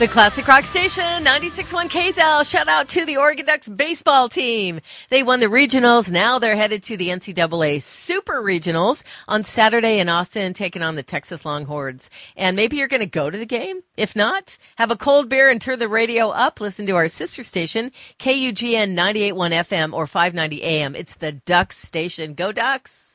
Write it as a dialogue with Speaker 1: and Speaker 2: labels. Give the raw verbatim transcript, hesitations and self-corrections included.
Speaker 1: The Classic Rock Station, ninety-six point one K S L. Shout out to the Oregon Ducks baseball team. They won the regionals. Now they're headed to the N C double A Super Regionals on Saturday in Austin, taking on the Texas Longhorns. And maybe you're going to go to the game. If not, have a cold beer and turn the radio up. Listen to our sister station, K U G N ninety-eight point one F M or five ninety A M. It's the Ducks Station. Go Ducks!